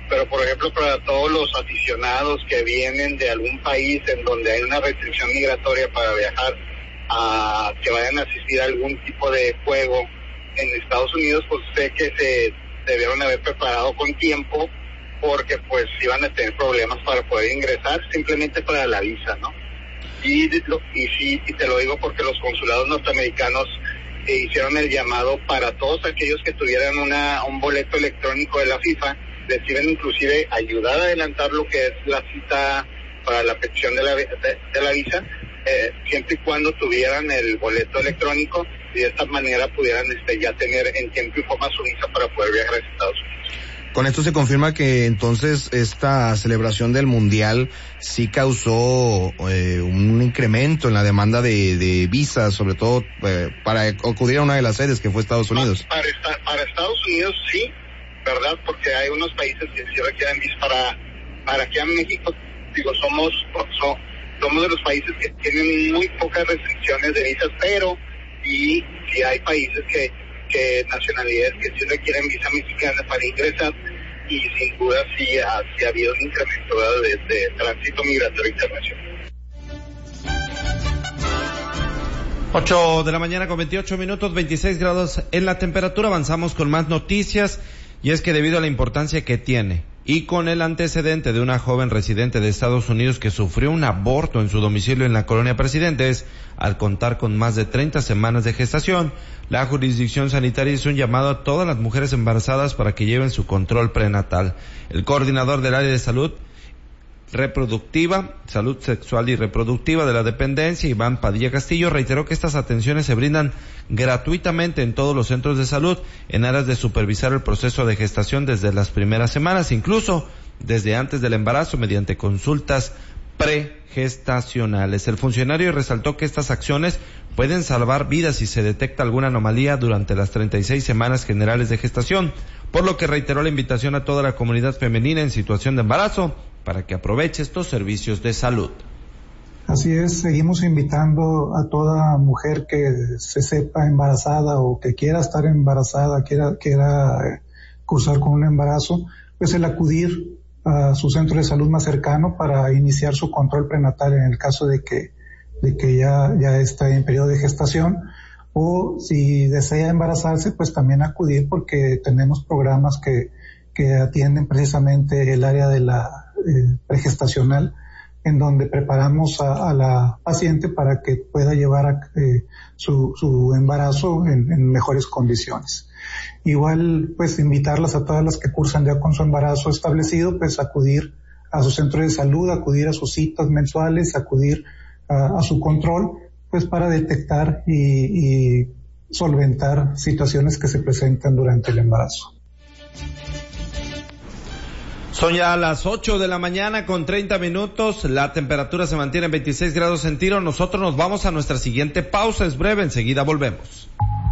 pero por ejemplo para todos los aficionados que vienen de algún país en donde hay una restricción migratoria para viajar, a que vayan a asistir a algún tipo de juego en Estados Unidos, pues sé que se debieron haber preparado con tiempo, porque pues iban a tener problemas para poder ingresar, simplemente para la visa, ¿no? Y te lo digo porque los consulados norteamericanos hicieron el llamado para todos aquellos que tuvieran un boleto electrónico de la FIFA, les iban inclusive ayudar a adelantar lo que es la cita para la petición de la visa, siempre y cuando tuvieran el boleto electrónico, y de esta manera pudieran ya tener en tiempo y forma su visa para poder viajar a Estados Unidos. Con esto se confirma que entonces esta celebración del Mundial sí causó un incremento en la demanda de visas, sobre todo para acudir a una de las sedes que fue Estados Unidos. Para Estados Unidos sí, ¿verdad? Porque hay unos países que sí requieren visas. Para aquí en México, digo, somos de los países que tienen muy pocas restricciones de visas, pero sí hay países que nacionalidades que sí requieren visa mexicana para ingresar, y sin duda sí ha habido un incremento de tránsito migratorio internacional. 8 de la mañana con 28 minutos, 26 grados en la temperatura. Avanzamos con más noticias, y es que debido a la importancia que tiene y con el antecedente de una joven residente de Estados Unidos que sufrió un aborto en su domicilio en la colonia Presidentes, al contar con más de 30 semanas de gestación, la jurisdicción sanitaria hizo un llamado a todas las mujeres embarazadas para que lleven su control prenatal. El coordinador del área de salud sexual y reproductiva de la dependencia, Iván Padilla Castillo, reiteró que estas atenciones se brindan gratuitamente en todos los centros de salud en aras de supervisar el proceso de gestación desde las primeras semanas, incluso desde antes del embarazo, mediante consultas pregestacionales. El funcionario resaltó que estas acciones pueden salvar vidas si se detecta alguna anomalía durante las 36 semanas generales de gestación, por lo que reiteró la invitación a toda la comunidad femenina en situación de embarazo para que aproveche estos servicios de salud. Así es, seguimos invitando a toda mujer que se sepa embarazada o que quiera estar embarazada, quiera cursar con un embarazo, pues el acudir a su centro de salud más cercano para iniciar su control prenatal en el caso de que ya está en periodo de gestación, o si desea embarazarse, pues también acudir, porque tenemos programas que atienden precisamente el área de la pregestacional, en donde preparamos a la paciente para que pueda llevar su embarazo en mejores condiciones. Igual, pues invitarlas a todas las que cursan ya con su embarazo establecido, pues acudir a su centro de salud, acudir a sus citas mensuales, acudir a su control, pues para detectar y solventar situaciones que se presentan durante el embarazo. Son ya las 8 de la mañana con 30 minutos, la temperatura se mantiene en 26 grados centígrados. Nosotros nos vamos a nuestra siguiente pausa, es breve, enseguida volvemos.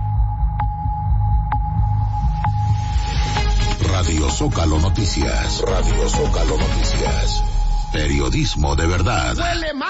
Radio Zócalo Noticias. Radio Zócalo Noticias. Periodismo de verdad.